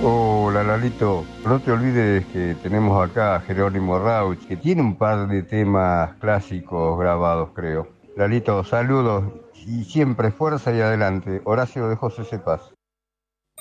Hola Lalito, no te olvides que tenemos acá a Jerónimo Rauch, que tiene un par de temas clásicos grabados, creo. Lalito, saludos y siempre fuerza y adelante. Horacio de José Cepaz.